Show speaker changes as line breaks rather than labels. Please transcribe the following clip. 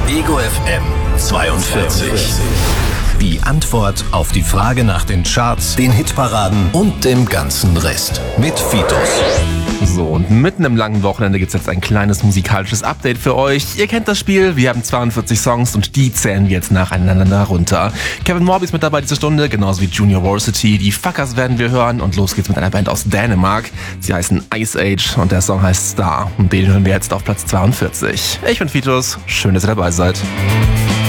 Ego FM 42. Die Antwort auf die Frage nach den Charts, den Hitparaden und dem ganzen Rest. Mit Fitus.
So, und mitten im langen Wochenende gibt's jetzt ein kleines musikalisches Update für euch. Ihr kennt das Spiel, wir haben 42 Songs und die zählen wir jetzt nacheinander runter. Kevin Morby ist mit dabei diese Stunde, genauso wie Junior Varsity. Die Fuckers werden wir hören und los geht's mit einer Band aus Dänemark. Sie heißen Ice Age und der Song heißt Star. Und den hören wir jetzt auf Platz 42. Ich bin Fitus, schön, dass ihr dabei seid.